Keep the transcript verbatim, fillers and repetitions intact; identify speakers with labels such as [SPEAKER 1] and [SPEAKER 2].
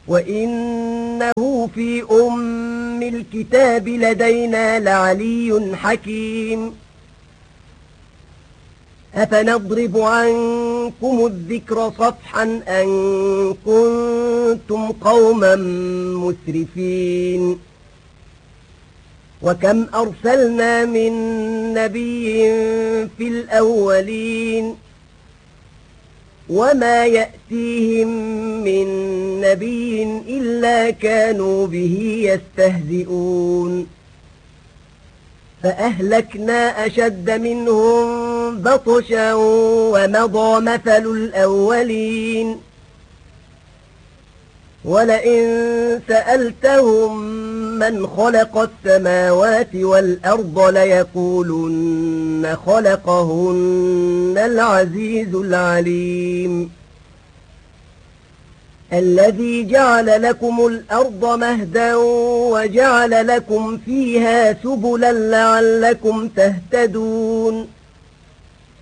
[SPEAKER 1] وإنه في أم الكتاب لدينا لعلي حكيم أفنضرب عنكم الذكر صفحا أن كنتم قوما مسرفين وكم أرسلنا من نبي في الأولين وما يأتيهم من نبي إلا كانوا به يستهزئون فأهلكنا أشد منهم بطشا ومضى مثل الأولين ولئن سألتهم من خلق السماوات والأرض ليقولن خلقهن العزيز العليم الذي جعل لكم الأرض مهدا وجعل لكم فيها سبلا لعلكم تهتدون